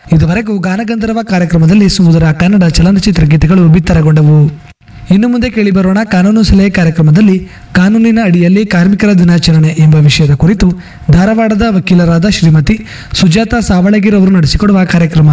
ಇದುವರೆಗೂ ಗಾನಗಂಧರ್ವ ಕಾರ್ಯಕ್ರಮದಲ್ಲಿ ಸುಮಧುರ ಕನ್ನಡ ಚಲನಚಿತ್ರ ಗೀತೆಗಳು ಬಿತ್ತರಗೊಂಡವು. ಇನ್ನು ಮುಂದೆ ಕೇಳಿಬರೋಣ ಕಾನೂನು ಸಲಹೆ ಕಾರ್ಯಕ್ರಮದಲ್ಲಿ ಕಾನೂನಿನ ಅಡಿಯಲ್ಲಿ ಕಾರ್ಮಿಕರ ದಿನಾಚರಣೆ ಎಂಬ ವಿಷಯದ ಕುರಿತು ಧಾರವಾಡದ ವಕೀಲರಾದ ಶ್ರೀಮತಿ ಸುಜಾತ ಸಾವಳಗಿರ್ ಅವರು ನಡೆಸಿಕೊಡುವ ಕಾರ್ಯಕ್ರಮ.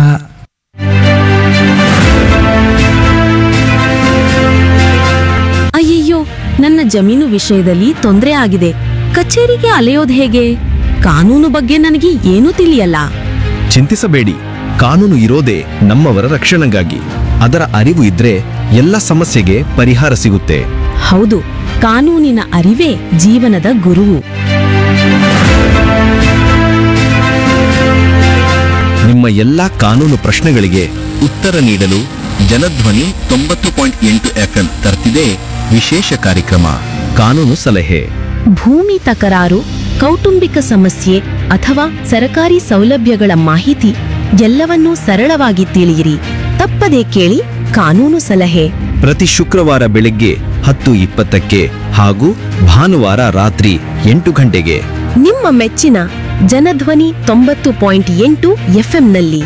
ಅಯ್ಯಯ್ಯೋ, ನನ್ನ ಜಮೀನು ವಿಷಯದಲ್ಲಿ ತೊಂದರೆ ಆಗಿದೆ. ಕಚೇರಿಗೆ ಅಲೆಯೋದು ಹೇಗೆ? ಕಾನೂನು ಬಗ್ಗೆ ನನಗೆ ಏನೂ ತಿಳಿಯಲ್ಲ. ಚಿಂತಿಸಬೇಡಿ, ಕಾನೂನು ಇರೋದೇ ನಮ್ಮವರ ರಕ್ಷಣೆಗಾಗಿ. ಅದರ ಅರಿವು ಇದ್ರೆ ಎಲ್ಲ ಸಮಸ್ಯೆಗೆ ಪರಿಹಾರ ಸಿಗುತ್ತೆ. ಹೌದು, ಕಾನೂನಿನ ಅರಿವೇ ಜೀವನದ ಗುರುವು. ನಿಮ್ಮ ಎಲ್ಲಾ ಕಾನೂನು ಪ್ರಶ್ನೆಗಳಿಗೆ ಉತ್ತರ ನೀಡಲು ಜನಧ್ವನಿ 90.8 FM ತರ್ತಿದೆ ವಿಶೇಷ ಕಾರ್ಯಕ್ರಮ ಕಾನೂನು ಸಲಹೆ. ಭೂಮಿ ತಕರಾರು, ಕೌಟುಂಬಿಕ ಸಮಸ್ಯೆ ಅಥವಾ ಸರಕಾರಿ ಸೌಲಭ್ಯಗಳ ಮಾಹಿತಿ ಎಲ್ಲವನ್ನೂ ಸರಳವಾಗಿ ತಿಳಿಯಿರಿ. ತಪ್ಪದೇ ಕೇಳಿ ಕಾನೂನು ಸಲಹೆ. ಪ್ರತಿ ಶುಕ್ರವಾರ ಬೆಳಗ್ಗೆ 10:20ಕ್ಕೆ ಹಾಗೂ ಭಾನುವಾರ ರಾತ್ರಿ 8 ಗಂಟೆಗೆ ನಿಮ್ಮ ಮೆಚ್ಚಿನ ಜನಧ್ವನಿ 90.8 FMನಲ್ಲಿ.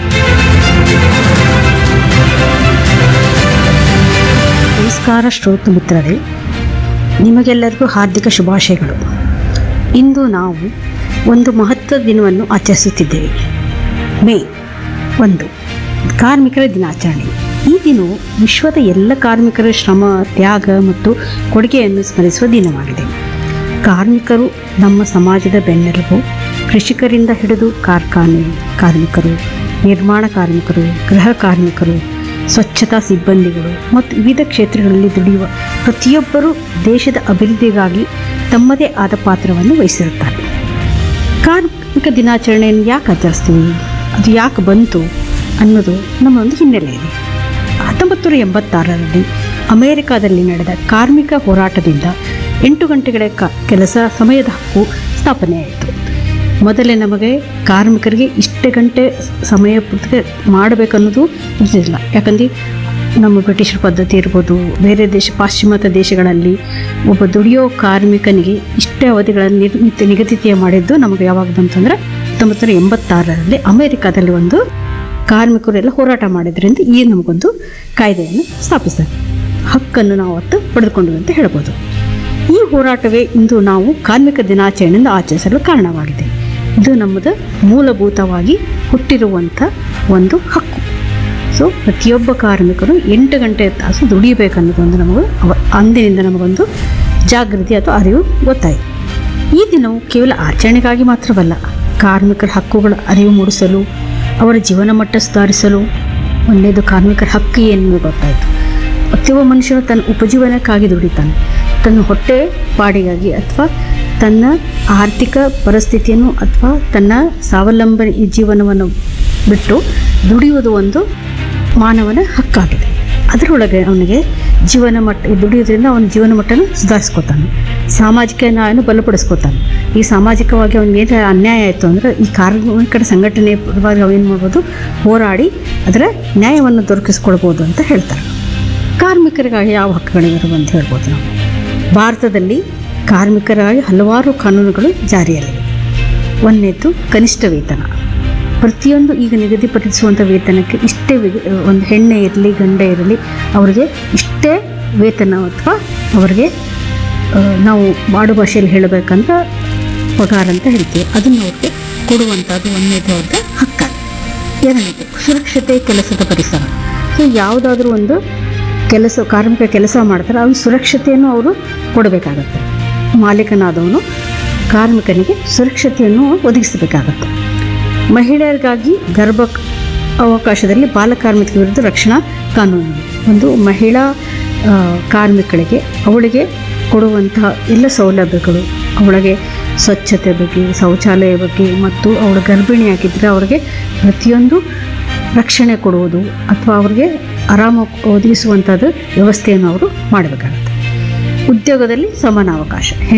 ನಮಸ್ಕಾರ ಶ್ರೋತೃ ಮಿತ್ರರೇ, ನಿಮಗೆಲ್ಲರಿಗೂ ಹಾರ್ದಿಕ ಶುಭಾಶಯಗಳು. ಇಂದು ನಾವು ಒಂದು ಮಹತ್ವದ ದಿನವನ್ನು ಆಚರಿಸುತ್ತಿದ್ದೇವೆ. ಮೇ 1 ಕಾರ್ಮಿಕರ ದಿನಾಚರಣೆ. ಈ ದಿನವು ವಿಶ್ವದ ಎಲ್ಲ ಕಾರ್ಮಿಕರ ಶ್ರಮ, ತ್ಯಾಗ ಮತ್ತು ಕೊಡುಗೆಯನ್ನು ಸ್ಮರಿಸುವ ದಿನವಾಗಿದೆ. ಕಾರ್ಮಿಕರು ನಮ್ಮ ಸಮಾಜದ ಬೆನ್ನೆಲುಬು. ಕೃಷಿಕರಿಂದ ಹಿಡಿದು ಕಾರ್ಖಾನೆ ಕಾರ್ಮಿಕರು, ನಿರ್ಮಾಣ ಕಾರ್ಮಿಕರು, ಗೃಹ ಕಾರ್ಮಿಕರು, ಸ್ವಚ್ಛತಾ ಸಿಬ್ಬಂದಿಗಳು ಮತ್ತು ವಿವಿಧ ಕ್ಷೇತ್ರಗಳಲ್ಲಿ ದುಡಿಯುವ ಪ್ರತಿಯೊಬ್ಬರೂ ದೇಶದ ಅಭಿವೃದ್ಧಿಗಾಗಿ ತಮ್ಮದೇ ಆದ ಪಾತ್ರವನ್ನು ವಹಿಸಿರುತ್ತಾರೆ. ಕಾರ್ಮಿಕ ದಿನಾಚರಣೆಯನ್ನು ಯಾಕೆ ಆಚರಿಸ್ತೀವಿ, ಅದು ಯಾಕೆ ಬಂತು ಅನ್ನೋದು ನಮ್ಮ ಒಂದು ಹಿನ್ನೆಲೆ ಇದೆ. 1986ರಲ್ಲಿ ಅಮೆರಿಕಾದಲ್ಲಿ ನಡೆದ ಕಾರ್ಮಿಕ ಹೋರಾಟದಿಂದ 8 ಗಂಟೆಗಳ ಕೆಲಸ ಸಮಯದ ಹಕ್ಕು ಸ್ಥಾಪನೆಯಾಯಿತು. ಮೊದಲೇ ನಮಗೆ ಕಾರ್ಮಿಕರಿಗೆ ಇಷ್ಟೇ ಗಂಟೆ ಸಮಯ ಮಾಡಬೇಕನ್ನೋದು ಇರಲಿಲ್ಲ. ಯಾಕಂದರೆ ನಮ್ಮ ಬ್ರಿಟಿಷರ ಪದ್ಧತಿ ಇರ್ಬೋದು, ಬೇರೆ ಪಾಶ್ಚಿಮಾತ್ಯ ದೇಶಗಳಲ್ಲಿ ಒಬ್ಬ ದುಡಿಯೋ ಕಾರ್ಮಿಕನಿಗೆ ಇಷ್ಟೇ ಅವಧಿಗಳನ್ನು ನಿಗದಿತ ಮಾಡಿದ್ದು ನಮಗೆ ಯಾವಾಗ ಬಂತಂದರೆ 1986ರಲ್ಲಿ ಅಮೆರಿಕಾದಲ್ಲಿ ಒಂದು ಕಾರ್ಮಿಕರೆಲ್ಲ ಹೋರಾಟ ಮಾಡಿದ್ರಿಂದ ಈ ನಮಗೊಂದು ಕಾಯ್ದೆಯನ್ನು ಸ್ಥಾಪಿಸಿದ್ದಾರೆ. ಹಕ್ಕನ್ನು ನಾವು ಅವತ್ತು ಪಡೆದುಕೊಂಡು ಅಂತ ಹೇಳ್ಬೋದು. ಈ ಹೋರಾಟವೇ ಇಂದು ನಾವು ಕಾರ್ಮಿಕ ದಿನಾಚರಣೆಯಿಂದ ಆಚರಿಸಲು ಕಾರಣವಾಗಿದೆ. ಇದು ನಮ್ಮದು ಮೂಲಭೂತವಾಗಿ ಹುಟ್ಟಿರುವಂಥ ಒಂದು ಹಕ್ಕು. ಸೊ ಪ್ರತಿಯೊಬ್ಬ ಕಾರ್ಮಿಕರು 8 ಗಂಟೆ ತಾಸು ದುಡಿಯಬೇಕನ್ನೋದೊಂದು ಅಂದಿನಿಂದ ನಮಗೊಂದು ಜಾಗೃತಿ ಅಥವಾ ಅರಿವು ಗೊತ್ತಾಯಿತು. ಈ ದಿನವು ಕೇವಲ ಆಚರಣೆಗಾಗಿ ಮಾತ್ರವಲ್ಲ, ಕಾರ್ಮಿಕರ ಹಕ್ಕುಗಳ ಅರಿವು ಮೂಡಿಸಲು, ಅವರ ಜೀವನ ಮಟ್ಟ ಸುಧಾರಿಸಲು. ಒಂದನೇದು ಕಾರ್ಮಿಕರ ಹಕ್ಕು ಏನು ಗೊತ್ತಾಯಿತು. ಪ್ರತಿಯೊಬ್ಬ ಮನುಷ್ಯನು ತನ್ನ ಉಪಜೀವನಕ್ಕಾಗಿ ದುಡಿತಾನೆ. ತನ್ನ ಹೊಟ್ಟೆ ಪಾಡಿಗಾಗಿ ಅಥವಾ ತನ್ನ ಆರ್ಥಿಕ ಪರಿಸ್ಥಿತಿಯನ್ನು ಅಥವಾ ತನ್ನ ಸ್ವಾವಲಂಬನೆ ಈ ಜೀವನವನ್ನು ಬಿಟ್ಟು ದುಡಿಯುವುದು ಒಂದು ಮಾನವನ ಹಕ್ಕಾಗಿದೆ. ಅದರೊಳಗೆ ಅವನಿಗೆ ಜೀವನ ಮಟ್ಟ ದುಡಿಯೋದ್ರಿಂದ ಅವನ ಜೀವನ ಮಟ್ಟನ ಸುಧಾರಿಸ್ಕೋತಾನೆ, ಸಾಮಾಜಿಕ ನ್ಯಾಯವನ್ನು ಬಲಪಡಿಸ್ಕೋತಾನೆ. ಈ ಸಾಮಾಜಿಕವಾಗಿ ಅವನಿಗೆ ಏನು ಅನ್ಯಾಯ ಆಯಿತು ಅಂದರೆ ಈ ಕಾರ್ಮಿಕರ ಸಂಘಟನೆ ಪರವಾಗಿ ಅವೇನು ಮಾಡ್ಬೋದು, ಹೋರಾಡಿ ಅದರ ನ್ಯಾಯವನ್ನು ದೊರಕಿಸ್ಕೊಳ್ಬೋದು ಅಂತ ಹೇಳ್ತಾರೆ. ಕಾರ್ಮಿಕರಿಗಾಗಿ ಯಾವ ಹಕ್ಕುಗಳಿವೆ ಅಂತ ಹೇಳ್ಬೋದು. ನಾವು ಭಾರತದಲ್ಲಿ ಕಾರ್ಮಿಕರಾಗಿ ಹಲವಾರು ಕಾನೂನುಗಳು ಜಾರಿಯಲ್ಲಿವೆ. ಒಂದನೇದು ಕನಿಷ್ಠ ವೇತನ. ಪ್ರತಿಯೊಂದು ಈಗ ನಿಗದಿಪಡಿಸುವಂಥ ವೇತನಕ್ಕೆ ಇಷ್ಟೇ, ಒಂದು ಹೆಣ್ಣೆ ಇರಲಿ ಗಂಡ ಇರಲಿ ಅವರಿಗೆ ಇಷ್ಟೇ ವೇತನ ಅಥವಾ ಅವರಿಗೆ ನಾವು ಮಾಡು ಭಾಷೆಯಲ್ಲಿ ಹೇಳಬೇಕಂತ ಪಗಾರ ಅಂತ ಹೇಳ್ತೀವಿ, ಅದನ್ನು ಅವ್ರಿಗೆ ಕೊಡುವಂಥದ್ದು ಒಂದನೇದು ಅವ್ರದ್ದು ಹಕ್ಕ. ಎರಡನೇದು ಸುರಕ್ಷತೆ, ಕೆಲಸದ ಪರಿಸರ. ಸೊ ಯಾವುದಾದ್ರೂ ಒಂದು ಕಾರ್ಮಿಕ ಕೆಲಸ ಮಾಡ್ತಾರೆ, ಅವ್ರ ಸುರಕ್ಷತೆಯನ್ನು ಅವರು ಕೊಡಬೇಕಾಗತ್ತೆ. ಮಾಲೀಕನಾದವನು ಕಾರ್ಮಿಕನಿಗೆ ಸುರಕ್ಷತೆಯನ್ನು ಒದಗಿಸಬೇಕಾಗತ್ತೆ. ಮಹಿಳೆಯರಿಗಾಗಿ ಗರ್ಭ ಅವಕಾಶದಲ್ಲಿ ಬಾಲಕಾರ್ಮಿಕ ವಿರುದ್ಧ ರಕ್ಷಣಾ ಕಾನೂನು. ಒಂದು ಮಹಿಳಾ ಕಾರ್ಮಿಕಳಿಗೆ ಅವಳಿಗೆ ಕೊಡುವಂತಹ ಎಲ್ಲ ಸೌಲಭ್ಯಗಳು, ಅವಳಿಗೆ ಸ್ವಚ್ಛತೆ ಬಗ್ಗೆ, ಶೌಚಾಲಯ ಬಗ್ಗೆ ಮತ್ತು ಅವಳು ಗರ್ಭಿಣಿಯಾಗಿದ್ದರೆ ಅವರಿಗೆ ಪ್ರತಿಯೊಂದು ರಕ್ಷಣೆ ಕೊಡುವುದು ಅಥವಾ ಅವ್ರಿಗೆ ಆರಾಮ ಒದಗಿಸುವಂಥದ್ದು ವ್ಯವಸ್ಥೆಯನ್ನು ಅವರು ಮಾಡಬೇಕಾಗುತ್ತೆ. ಉದ್ಯೋಗದಲ್ಲಿ ಸಮಾನ ಅವಕಾಶ.